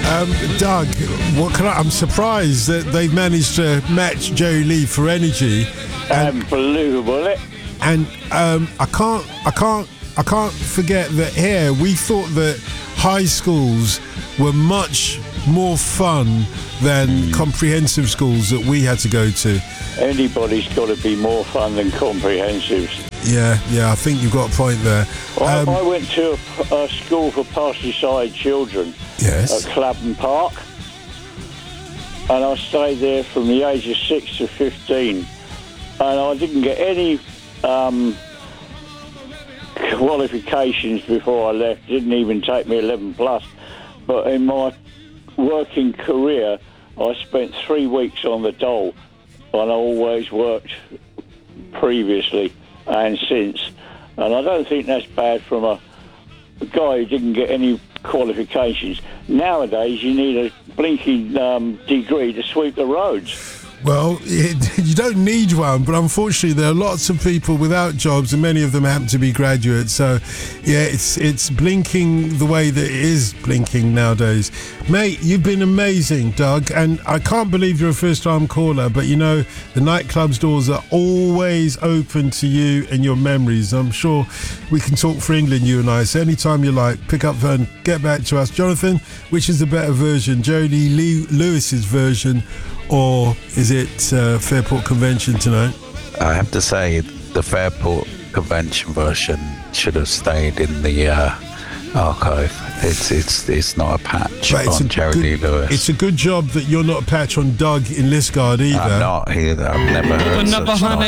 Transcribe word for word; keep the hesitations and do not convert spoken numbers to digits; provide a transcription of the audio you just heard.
Um, Doug, what can I, I'm surprised that they've managed to match Jerry Lee for energy. And, Unbelievable, it? And um, I can't, I can't, I can't forget that here we thought that high schools were much more fun than mm. comprehensive schools that we had to go to. Anybody's got to be more fun than comprehensives. Yeah, yeah, I think you've got a point there. I, um, I went to a, a school for partially sighted children yes. at Clapham Park, and I stayed there from the age of six to fifteen, and I didn't get any um, qualifications before I left. It didn't even take me eleven plus, but in my working career, I spent three weeks on the dole, and I always worked previously and since, and I don't think that's bad from a, a guy who didn't get any qualifications. Nowadays, you need a blinking um, degree to sweep the roads. Well, it, you don't need one, but unfortunately there are lots of people without jobs, and many of them happen to be graduates. So, yeah, it's it's blinking the way that it is blinking nowadays. Mate, you've been amazing, Doug, and I can't believe you're a first-time caller, but, you know, the nightclub's doors are always open to you and your memories. I'm sure we can talk for England, you and I, so anytime you like, pick up phone, get back to us. Jonathan, which is the better version, Jerry Lee Lewis's version, or is it uh, Fairport Convention tonight? I have to say, the Fairport Convention version should have stayed in the uh, archive. It's it's it's not a patch on Jerry good, Lee Lewis. It's a good job that you're not a patch on Doug in Liskeard either. I'm not either. I've never heard such